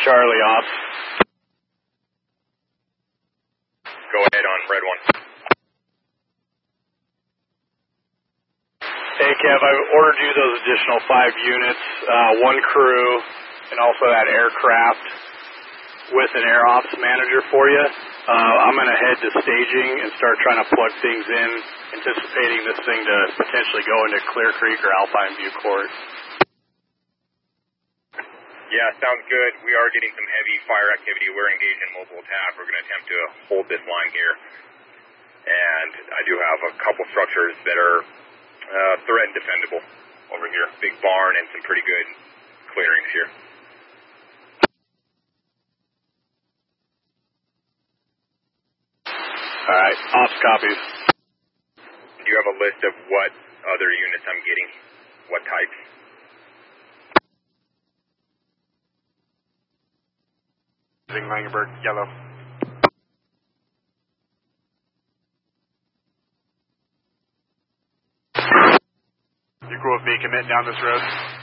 Charlie off. Go ahead on red 1. Hey, Kev, I've ordered you those additional 5 units, 1 crew, and also that aircraft with an air ops manager for you. I'm going to head to staging and start trying to plug things in, anticipating this thing to potentially go into Clear Creek or Alpine View Court. Yeah, sounds good. We are getting some heavy fire activity. We're engaged in mobile attack. We're going to attempt to hold this line here. And I do have a couple structures that are threat and defendable over here. Big barn and some pretty good clearings here. Alright, ops copies. Do you have a list of what other units I'm getting? What types? Langenberg, yellow. You cool with me committing down this road?